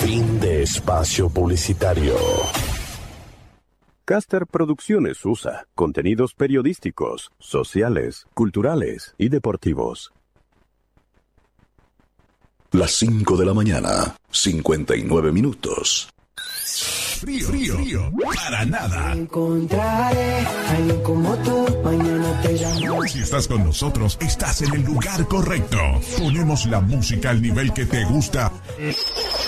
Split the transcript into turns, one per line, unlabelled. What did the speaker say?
Fin de espacio publicitario.
Caster Producciones USA. Contenidos periodísticos, sociales, culturales y deportivos.
Las 5 de la mañana, 59 minutos.
Frío, para nada.
Encontraré a alguien como tú, mañana te llamo.
Si estás con nosotros, estás en el lugar correcto. Ponemos la música al nivel que te gusta.